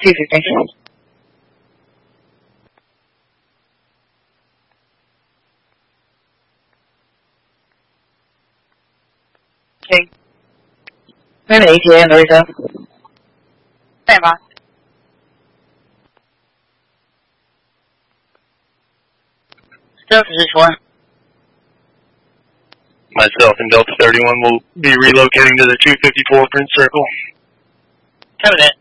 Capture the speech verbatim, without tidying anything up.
two fifty. Okay. We have an E T A in the retail. Stand by. Delta six one. Myself and Delta thirty-one will be relocating to the two fifty-four Prince Circle. Coming in.